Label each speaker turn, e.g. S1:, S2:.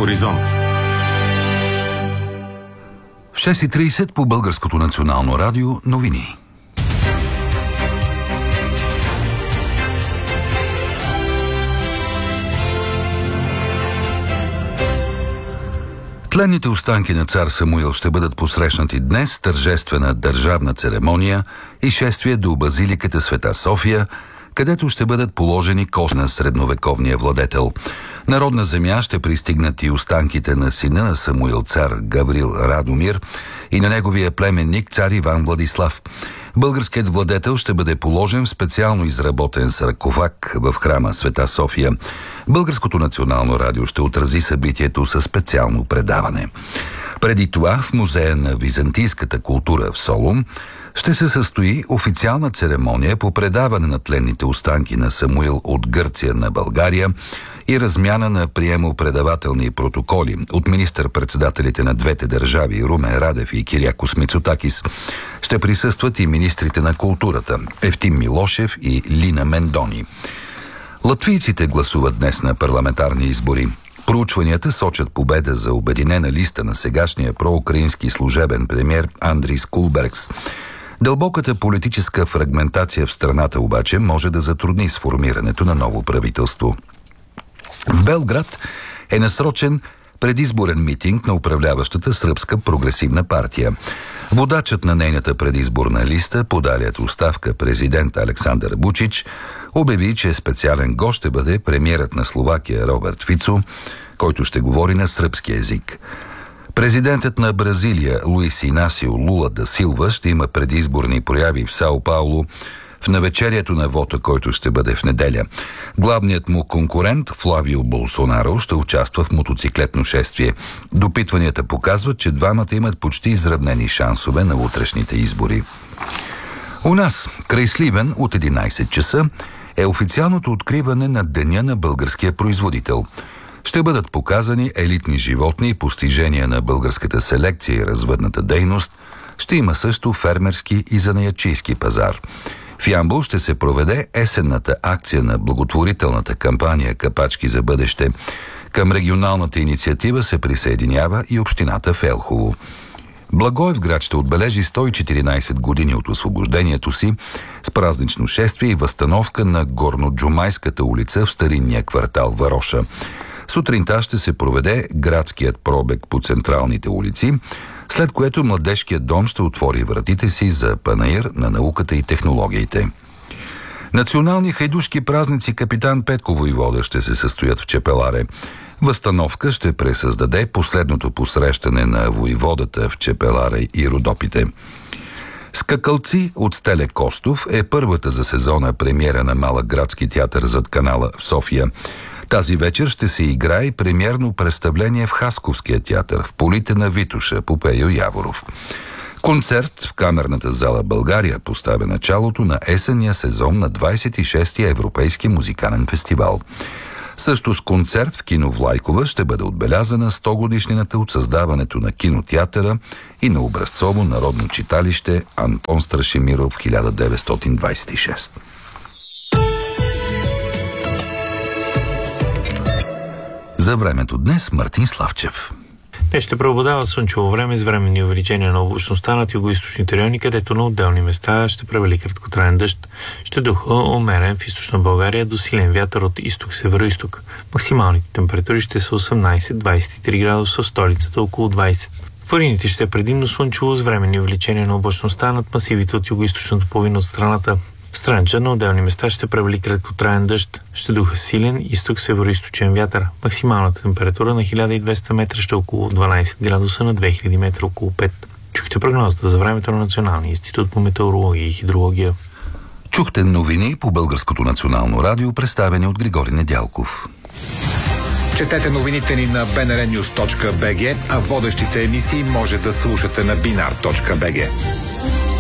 S1: Хоризонт.
S2: В 6:30 по Българското национално радио новини. Тленните останки на цар Самуил ще бъдат посрещнати днес с тържествена държавна церемония и шествие до базиликата Света София, където ще бъдат положени кости на средновековния владетел. Народна земя ще пристигнат и останките на сина на Самуил, цар Гаврил Радомир, и на неговия племенник цар Иван Владислав. Българският владетел ще бъде положен в специално изработен саркофаг в храма Света София. Българското национално радио ще отрази събитието със специално предаване. Преди това в Музея на византийската култура в Солун ще се състои официална церемония по предаване на тленните останки на Самуил от Гърция на България и размяна на приемо-предавателни протоколи от министър-председателите на двете държави Румен Радев и Кириакос Мицотакис. Ще присъстват и министрите на културата Евтим Милошев и Лина Мендони. Латвийците гласуват днес на парламентарни избори. Проучванията сочат победа за обединена листа на сегашния проукраински служебен премиер Андрис Кулбергс. Дълбоката политическа фрагментация в страната обаче може да затрудни сформирането на ново правителство. В Белград е насрочен предизборен митинг на управляващата сръбска прогресивна партия. Водачът на нейната предизборна листа, подалият оставка президент Александър Вучич, обяви, че специален гост ще бъде премиерът на Словакия Роберт Фицо, който ще говори на сръбски език. Президентът на Бразилия Луис Инасио Лула да Силва ще има предизборни прояви в Сао Пауло в навечерието на вота, който ще бъде в неделя. Главният му конкурент Флавио Болсонаро ще участва в мотоциклетно шествие. Допитванията показват, че двамата имат почти изравнени шансове на утрешните избори. У нас, край Сливен, от 11 часа е официалното откриване на Деня на българския производител. Ще бъдат показани елитни животни и постижения на българската селекция и развъдната дейност. Ще има също фермерски и занаятчийски пазар. В Ямбол ще се проведе есенната акция на благотворителната кампания «Капачки за бъдеще». Към регионалната инициатива се присъединява и общината в Елхово. Благоевград ще отбележи 114 години от освобождението си с празнично шествие и възстановка на Горноджумайската улица в старинния квартал Вароша. Сутринта ще се проведе градският пробег по централните улици, след което Младежкият дом ще отвори вратите си за панаир на науката и технологиите. Национални хайдушки празници Капитан Петко войвода ще се състоят в Чепеларе. Възстановка ще пресъздаде последното посрещане на войводата в Чепеларе и Родопите. Скакалци от Стеле Костов е първата за сезона премиера на Малък градски театър зад канала в София. Тази вечер ще се играе и премиерно представление в Хасковския театър в полите на Витоша по Пейо Яворов. Концерт в Камерната зала България поставя началото на есенния сезон на 26-я Европейски музикален фестивал. Също с концерт в кино Влайкова ще бъде отбелязана 100 годишнината от създаването на кинотеатъра и на образцово народно читалище Антон Страшимиров 1926. За времето днес Мартин Славчев.
S3: Те ще преобладава слънчево време с временни увеличения на облачността над югоизточните райони, където на отделни места ще превали краткотраен дъжд. Ще духа умерен в източна България до силен вятър от изток-североизток. Максималните температури ще са 18-23 градуса, в столицата около 20. В планините ще е предимно слънчево с временни увеличения на облачността над масивите от югоизточната половина от страната. В Странджа на отделни места ще превали краткотраен дъжд. Ще духа силен изток-североизточен вятър. Максималната температура на 1200 метра ще е около 12 градуса, на 2000 метра около 5. Чухте прогнозата за времето на Националния институт по метеорология и хидрология.
S2: Чухте новини по Българското национално радио, представени от Григорий Недялков.
S1: Четете новините ни на bnrnews.bg, а водещите емисии може да слушате на binar.bg.